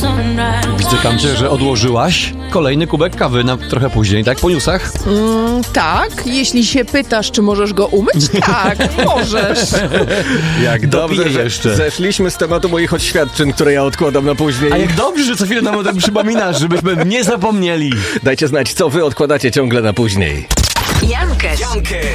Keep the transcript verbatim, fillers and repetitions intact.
Wstykam cię, że odłożyłaś kolejny kubek kawy na trochę później, tak? Po newsach? Mm, tak, jeśli się pytasz, czy możesz go umyć, tak, możesz. Jak dobrze, Dopiję że jeszcze. zeszliśmy z tematu moich oświadczeń, które ja odkładam na później. A jak dobrze, że co chwilę nam o tym przypominasz, żebyśmy nie zapomnieli. Dajcie znać, co wy odkładacie ciągle na później. Jankę.